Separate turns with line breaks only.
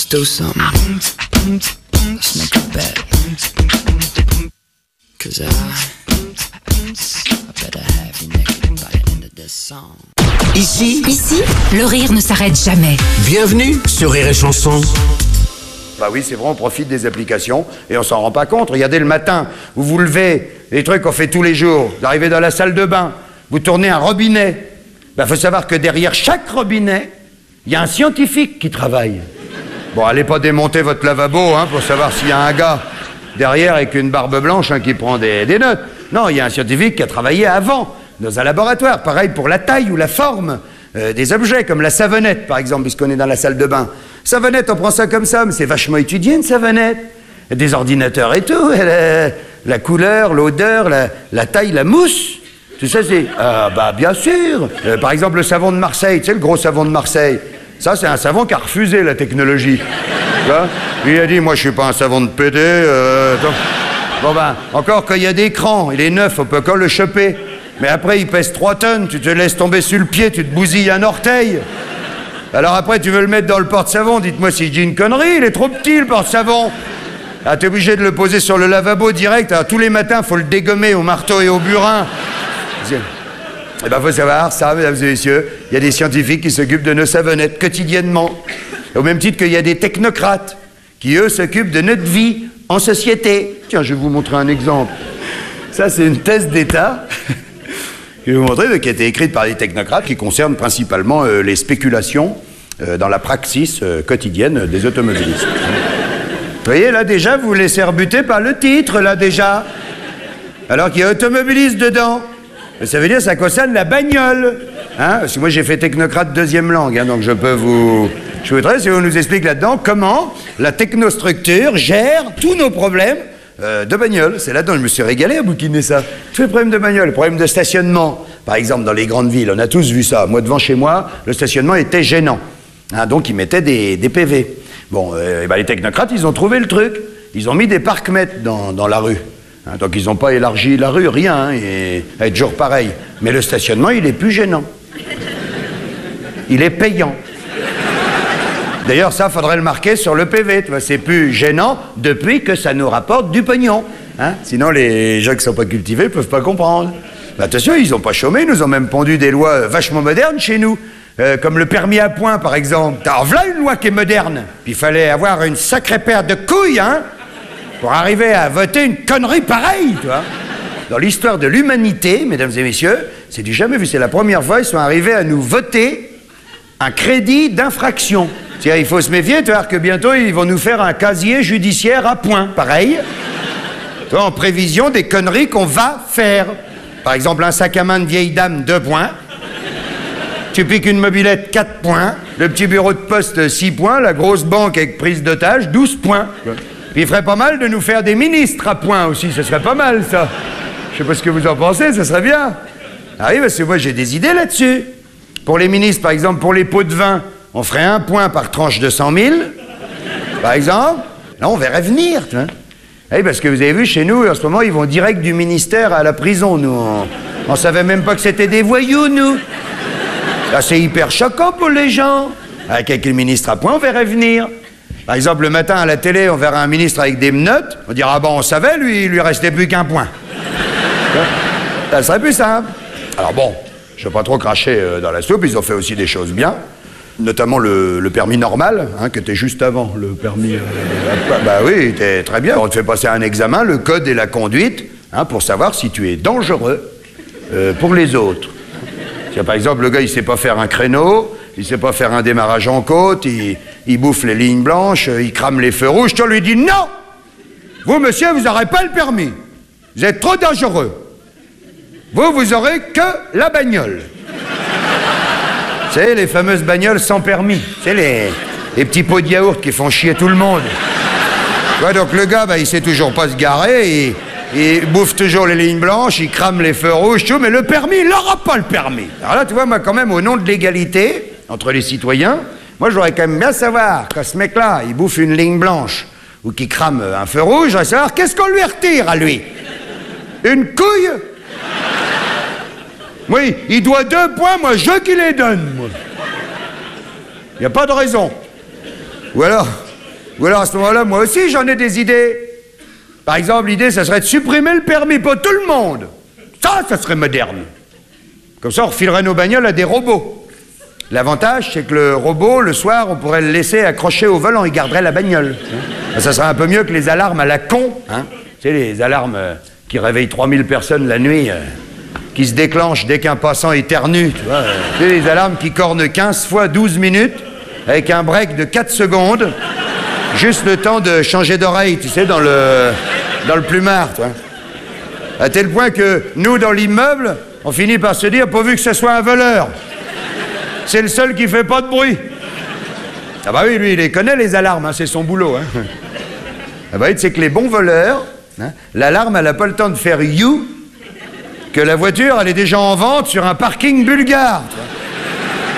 do something. Let's make a bet. 'Cause I better have you naked by the end of this song.
Ici,
le rire ne s'arrête jamais.
bienvenue sur Rire et Chanson.
Bah oui, c'est vrai, on profite des applications et on s'en rend pas compte. Regardez le matin, vous vous levez, les trucs qu'on fait tous les jours. Vous arrivez dans la salle de bain, vous tournez un robinet. Bah faut savoir que derrière chaque robinet, il y a un scientifique qui travaille. Bon, allez pas démonter votre lavabo hein, pour savoir s'il y a un gars derrière avec une barbe blanche hein, qui prend des notes. Non, il y a un scientifique qui a travaillé avant, dans un laboratoire. Pareil pour la taille ou la forme des objets, comme la savonnette, par exemple, puisqu'on est dans la salle de bain. Savonnette, on prend ça comme ça, mais c'est vachement étudié, une savonnette. Des ordinateurs et tout, la couleur, l'odeur, la taille, la mousse. Tout ça, c'est... Ah, bah, bien sûr. Par exemple, le savon de Marseille, tu sais, le gros savon de Marseille. Ça, c'est un savon qui a refusé la technologie. Tu vois ? Il a dit, moi, je suis pas un savon de PD. Bon, ben, encore qu'il y a des crans, il est neuf, on peut encore le choper. Mais après, il pèse 3 tonnes, tu te laisses tomber sur le pied, tu te bousilles un orteil. Alors après, tu veux le mettre dans le porte-savon, dites-moi si je dis une connerie, il est trop petit, le porte-savon. Ah, t'es obligé de le poser sur le lavabo direct, alors tous les matins, faut le dégommer au marteau et au burin. Eh ben, faut savoir, ça, mesdames et messieurs, il y a des scientifiques qui s'occupent de nos savonnettes quotidiennement. Au même titre qu'il y a des technocrates qui, eux, s'occupent de notre vie en société. Tiens, je vais vous montrer un exemple. Ça, c'est une thèse d'État que je vais vous montrer, qui a été écrite par des technocrates qui concerne principalement les spéculations dans la praxis quotidienne des automobilistes. Vous voyez, là, déjà, vous vous laissez rebuter par le titre, là, déjà. Alors qu'il y a automobiliste dedans. Ça veut dire que ça concerne la bagnole. Hein? Parce que moi, j'ai fait technocrate deuxième langue, hein, donc je peux vous... Je voudrais, si vous nous expliquez là-dedans, comment la technostructure gère tous nos problèmes de bagnole. C'est là-dedans, je me suis régalé à bouquiner ça. Tous les problèmes de bagnole, les problèmes de stationnement. Par exemple, dans les grandes villes, on a tous vu ça. Moi, devant chez moi, le stationnement était gênant. Hein, donc, ils mettaient des PV. Bon, les technocrates, ils ont trouvé le truc. Ils ont mis des parcs-mètres dans la rue. Hein, donc, ils n'ont pas élargi la rue, rien. Hein, et elle est toujours pareil. Mais le stationnement, il est plus gênant. Il est payant. D'ailleurs, ça, faudrait le marquer sur le PV. Tu vois, c'est plus gênant depuis que ça nous rapporte du pognon. Hein? Sinon, les gens qui sont pas cultivés peuvent pas comprendre. Mais attention, ils ont pas chômé, ils nous ont même pondu des lois vachement modernes chez nous. Comme le permis à points, par exemple. Alors, voilà une loi qui est moderne. Puis il fallait avoir une sacrée paire de couilles, hein, pour arriver à voter une connerie pareille, tu vois. Dans l'histoire de l'humanité, mesdames et messieurs, c'est du jamais vu. C'est la première fois qu'ils sont arrivés à nous voter un crédit d'infraction. C'est-à-dire, il faut se méfier, tu vois, que bientôt, ils vont nous faire un casier judiciaire à points, pareil. Tu vois, en prévision des conneries qu'on va faire. Par exemple, un sac à main de vieille dame, 2 points. Tu piques une mobilette, 4 points. Le petit bureau de poste, 6 points. La grosse banque avec prise d'otage, 12 points. Puis il ferait pas mal de nous faire des ministres à points aussi. Ce serait pas mal, ça. Je sais pas ce que vous en pensez, ça serait bien. Ah oui, parce que moi, j'ai des idées là-dessus. Pour les ministres, par exemple, pour les pots de vin, on ferait 1 point par tranche de 100 000, par exemple. Là, on verrait venir, tu vois. Oui, parce que vous avez vu, chez nous, en ce moment, ils vont direct du ministère à la prison, nous. On savait même pas que c'était des voyous, nous. Là, c'est hyper choquant pour les gens. Avec le ministre à point, on verrait venir. Par exemple, le matin, à la télé, on verra un ministre avec des menottes. On dira, ah bon, on savait, lui, il lui restait plus qu'1 point. Ça serait plus simple. Alors bon, je ne vais pas trop cracher dans la soupe, ils ont fait aussi des choses bien. Notamment le permis normal, hein, qui était juste avant le permis... bah oui, il était très bien. On te fait passer un examen, le code et la conduite, hein, pour savoir si tu es dangereux pour les autres. Si, par exemple, le gars, il sait pas faire un créneau, il sait pas faire un démarrage en côte, il bouffe les lignes blanches, il crame les feux rouges, tu lui dis non! Vous, monsieur, vous n'aurez pas le permis. Vous êtes trop dangereux. Vous aurez que la bagnole. Vous savez, les fameuses bagnoles sans permis. C'est les petits pots de yaourt qui font chier tout le monde. Ouais, donc le gars, bah, il sait toujours pas se garer, il bouffe toujours les lignes blanches, il crame les feux rouges, tout, mais le permis, il n'aura pas le permis. Alors là, tu vois, moi, quand même, au nom de l'égalité entre les citoyens, moi, j'aurais quand même bien savoir, quand ce mec-là, il bouffe une ligne blanche ou qu'il crame un feu rouge, j'aurais savoir qu'est-ce qu'on lui retire à lui. Une couille? Oui, il doit 2 points, moi, je qui les donne, moi. Il n'y a pas de raison. Ou alors, Ou alors à ce moment-là, moi aussi j'en ai des idées. Par exemple, l'idée, ça serait de supprimer le permis pour tout le monde. Ça serait moderne. Comme ça, on refilerait nos bagnoles à des robots. L'avantage, c'est que le robot, le soir, on pourrait le laisser accroché au volant, il garderait la bagnole. Ça serait un peu mieux que les alarmes à la con. Hein. Tu sais, les alarmes qui réveillent 3000 personnes la nuit, qui se déclenchent dès qu'un passant éternue. Tu vois, tu sais, les alarmes qui cornent 15 fois 12 minutes, avec un break de 4 secondes, juste le temps de changer d'oreille, tu sais, dans le plumard, tu vois. À tel point que nous, dans l'immeuble, on finit par se dire, pourvu que ce soit un voleur. C'est le seul qui fait pas de bruit. Ah bah oui, lui, il les connaît, les alarmes, hein, c'est son boulot. Hein. Ah bah oui, c'est que les bons voleurs, hein, l'alarme, elle n'a pas le temps de faire you, que la voiture, elle est déjà en vente sur un parking bulgare. Tu vois.